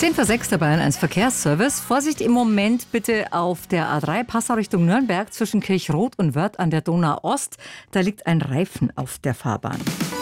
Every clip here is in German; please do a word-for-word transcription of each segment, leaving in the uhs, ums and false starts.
zehn vor sechs der Bayern eins Verkehrsservice. Vorsicht im Moment bitte auf der A drei Passau Richtung Nürnberg zwischen Kirchroth und Wörth an der Donau Ost. Da liegt ein Reifen auf der Fahrbahn.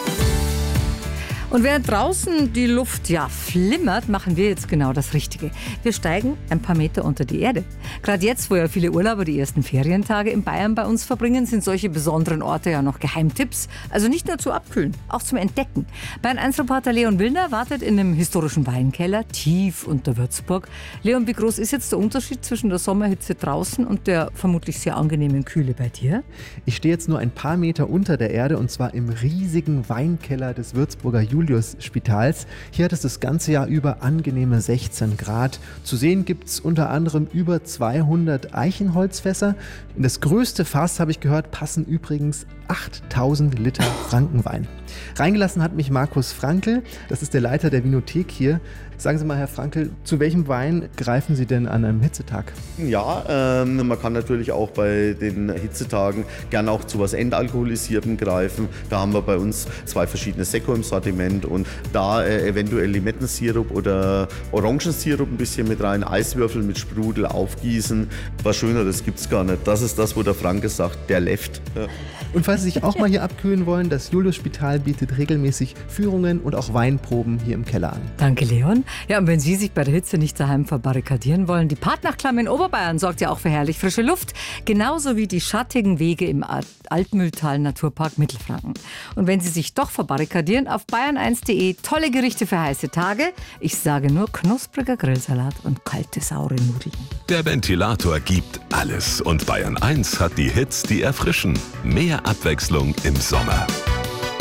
Und während draußen die Luft ja flimmert, machen wir jetzt genau das Richtige. Wir steigen ein paar Meter unter die Erde. Gerade jetzt, wo ja viele Urlauber die ersten Ferientage in Bayern bei uns verbringen, sind solche besonderen Orte ja noch Geheimtipps. Also nicht nur zum Abkühlen, auch zum Entdecken. Bayern eins Reporter Leon Willner wartet in einem historischen Weinkeller tief unter Würzburg. Leon, wie groß ist jetzt der Unterschied zwischen der Sommerhitze draußen und der vermutlich sehr angenehmen Kühle bei dir? Ich stehe jetzt nur ein paar Meter unter der Erde und zwar im riesigen Weinkeller des Würzburger Julius-Spitals. Hier hat es das ganze Jahr über angenehme sechzehn Grad. Zu sehen gibt es unter anderem über zweihundert Eichenholzfässer. In das größte Fass, habe ich gehört, passen übrigens achttausend Liter Frankenwein. Reingelassen hat mich Markus Frankl, das ist der Leiter der Vinothek hier. Sagen Sie mal, Herr Frankl, zu welchem Wein greifen Sie denn an einem Hitzetag? Ja, ähm, man kann natürlich auch bei den Hitzetagen gerne auch zu was Entalkoholisiertem greifen. Da haben wir bei uns zwei verschiedene Sekko im Sortiment und da äh, eventuell Limettensirup oder Orangensirup ein bisschen mit rein, Eiswürfel mit Sprudel aufgießen. Was Schöneres gibt es gar nicht. Das ist das, wo der Franke sagt, der läuft. Ja. Und falls Sie sich auch mal hier abkühlen wollen, das Julius-Spital bietet regelmäßig Führungen und auch Weinproben hier im Keller an. Danke, Leon. Ja, und wenn Sie sich bei der Hitze nicht daheim verbarrikadieren wollen, die Partnachklamm in Oberbayern sorgt ja auch für herrlich frische Luft. Genauso wie die schattigen Wege im Altmühltal Naturpark Mittelfranken. Und wenn Sie sich doch verbarrikadieren, auf bayern eins punkt de tolle Gerichte für heiße Tage. Ich sage nur knuspriger Grillsalat und kalte, saure Nudeln. Der Ventilator gibt alles und Bayern eins hat die Hits, die erfrischen. Mehr Abwechslung im Sommer.